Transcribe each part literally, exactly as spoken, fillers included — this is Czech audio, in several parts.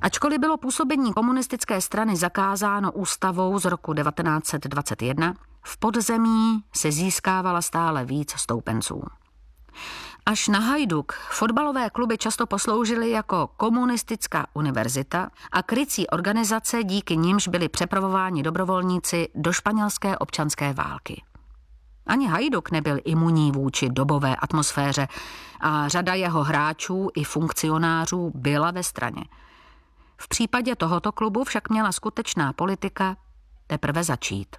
Ačkoliv bylo působení komunistické strany zakázáno ústavou z roku devatenáct set dvacet jedna, v podzemí se získávala stále víc stoupenců. Až na Hajduk fotbalové kluby často posloužily jako komunistická univerzita a krycí organizace, díky nimž byli přepravováni dobrovolníci do španělské občanské války. Ani Hajduk nebyl imunní vůči dobové atmosféře a řada jeho hráčů i funkcionářů byla ve straně. V případě tohoto klubu však měla skutečná politika teprve začít.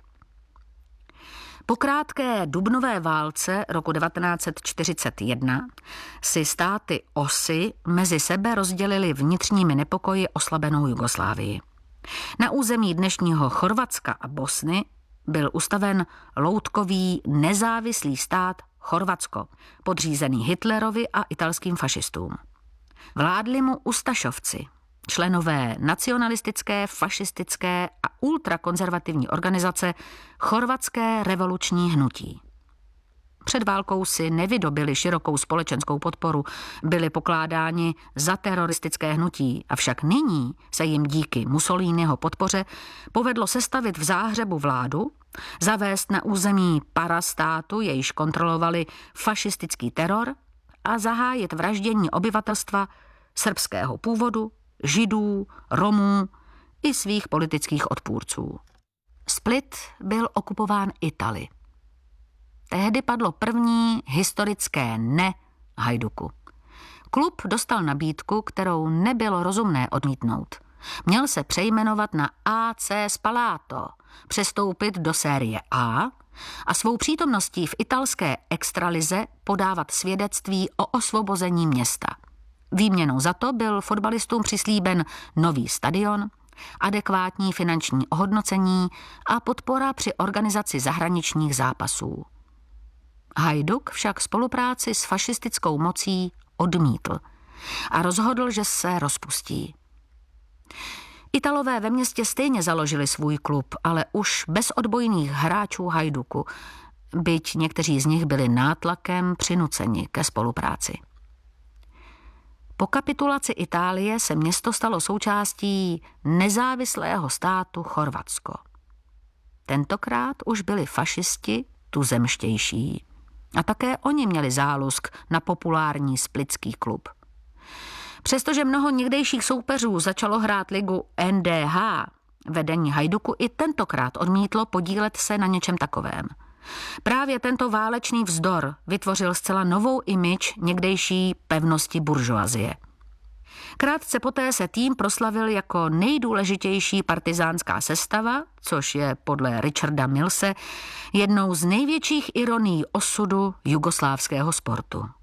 Po krátké dubnové válce roku devatenáct set čtyřicet jedna si státy osy mezi sebe rozdělily vnitřními nepokoji oslabenou Jugoslávii. Na území dnešního Chorvatska a Bosny byl ustaven loutkový nezávislý stát Chorvatsko, podřízený Hitlerovi a italským fašistům. Vládli mu ustašovci, členové nacionalistické, fašistické a ultrakonzervativní organizace Chorvatské revoluční hnutí. Před válkou si nevydobili širokou společenskou podporu, byli pokládáni za teroristické hnutí, avšak nyní se jim díky Mussoliniho podpoře povedlo sestavit v Záhřebu vládu, zavést na území parastátu, jejž kontrolovali fašistický teror, a zahájit vraždění obyvatelstva srbského původu, Židů, Romů i svých politických odpůrců. Split byl okupován Italy. Tehdy padlo první historické ne Hajduku. Klub dostal nabídku, kterou nebylo rozumné odmítnout. Měl se přejmenovat na A C Spalato, přestoupit do série A a svou přítomností v italské extralize podávat svědectví o osvobození města. Výměnou za to byl fotbalistům přislíben nový stadion, adekvátní finanční ohodnocení a podpora při organizaci zahraničních zápasů. Hajduk však spolupráci s fašistickou mocí odmítl a rozhodl, že se rozpustí. Italové ve městě stejně založili svůj klub, ale už bez odbojných hráčů Hajduku, byť někteří z nich byli nátlakem přinuceni ke spolupráci. Po kapitulaci Itálie se město stalo součástí nezávislého státu Chorvatsko. Tentokrát už byli fašisti tuzemštější a také oni měli zálusk na populární splitský klub. Přestože mnoho někdejších soupeřů začalo hrát ligu N D H, vedení Hajduku i tentokrát odmítlo podílet se na něčem takovém. Právě tento válečný vzdor vytvořil zcela novou image někdejší pevnosti buržoazie. Krátce poté se tým proslavil jako nejdůležitější partizánská sestava, což je podle Richarda Millse jednou z největších ironií osudu jugoslávského sportu.